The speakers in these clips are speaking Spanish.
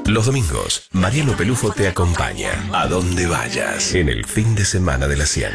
Los domingos, Mariano Pelufo te acompaña a donde vayas en el fin de semana de la 100.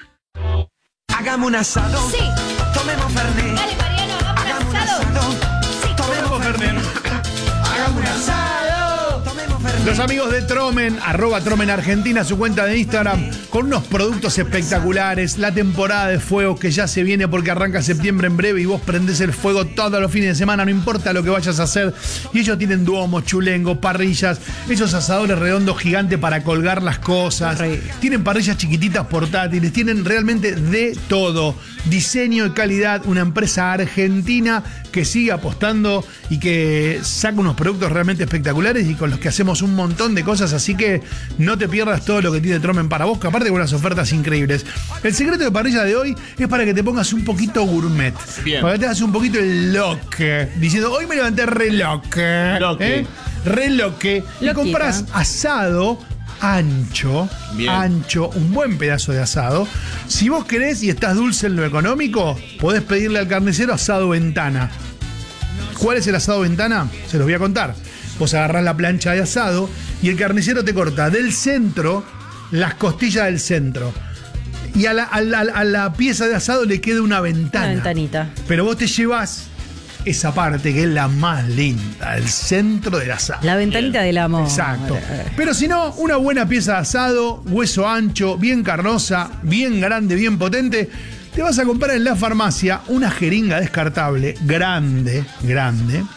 Hagamos un asado. Sí. Tomemos Fernet. Dale, Mariano, Hagamos un asado. Sí. Tomemos Fernet. Hagamos un asado. Tomemos Fernet. Los amigos de Tromen, @Tromen Argentina, su cuenta de Instagram, con unos productos espectaculares. La temporada de fuego que ya se viene porque arranca septiembre en breve y vos prendés el fuego todos los fines de semana, no importa lo que vayas a hacer. Y ellos tienen duomo, chulengo, parrillas, esos asadores redondos gigantes para colgar las cosas. Tienen parrillas chiquititas portátiles, tienen realmente de todo. Diseño y calidad, una empresa argentina que sigue apostando y que saca unos productos realmente espectaculares y con los que hacemos un montón de cosas, así que no te pierdas todo lo que tiene Tromen para vos, que aparte con unas ofertas increíbles. El secreto de parrilla de hoy es para que te pongas un poquito gourmet. Bien. Para que te hagas un poquito el loque, diciendo, hoy me levanté re loque. Loque. Re loque. Y Loquita. compras asado ancho, Bien. ancho, un buen pedazo de asado. Si vos querés y estás dulce en lo económico, podés pedirle al carnicero asado ventana. ¿Cuál es el asado ventana? Se los voy a contar. Vos agarrás la plancha de asado y el carnicero te corta del centro las costillas del centro. Y a la pieza de asado le queda una ventana. Una ventanita. Pero vos te llevas esa parte que es la más linda, el centro del asado. La ventanita del amor. Exacto. Pero si no, una buena pieza de asado, hueso ancho, bien carnosa, bien grande, bien potente. Te vas a comprar en la farmacia una jeringa descartable, grande, grande.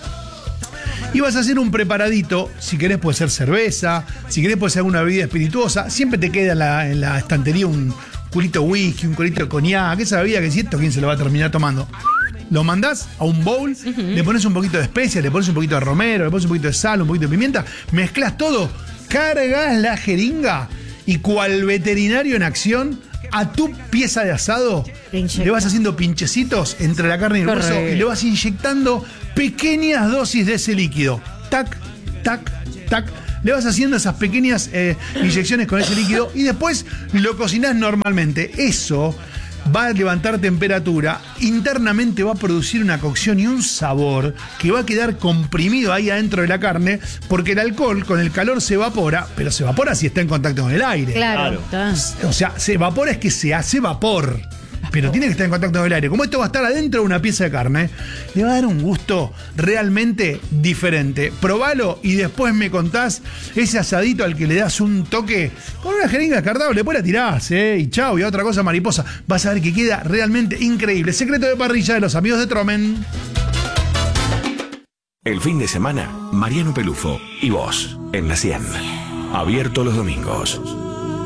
Y vas a hacer un preparadito, si querés puede ser cerveza, si querés puede ser alguna bebida espirituosa. Siempre te queda en la estantería un culito de whisky, un culito de coñac, esa bebida que si esto, ¿quién se lo va a terminar tomando? Lo mandás a un bowl, le pones un poquito de especias, le pones un poquito de romero, le pones un poquito de sal, un poquito de pimienta, mezclas todo, cargas la jeringa y cual veterinario en acción, a tu pieza de asado le vas haciendo pinchecitos entre la carne y el hueso y le vas inyectando pequeñas dosis de ese líquido. Tac, tac, tac. Le vas haciendo esas pequeñas inyecciones con ese líquido y después lo cocinás normalmente. Eso va a levantar temperatura, internamente va a producir una cocción y un sabor que va a quedar comprimido ahí adentro de la carne, porque el alcohol con el calor se evapora, pero se evapora si está en contacto con el aire. Claro. O sea, se evapora es que se hace vapor, pero tiene que estar en contacto con el aire. Como esto va a estar adentro de una pieza de carne, le va a dar un gusto realmente diferente. Probalo y después me contás ese asadito al que le das un toque con una jeringa descartable, después la tirás, y chau, y a otra cosa mariposa. Vas a ver que queda realmente increíble. Secreto de parrilla de los amigos de Tromen. El fin de semana, Mariano Pelufo y vos en la 100. Abierto los domingos.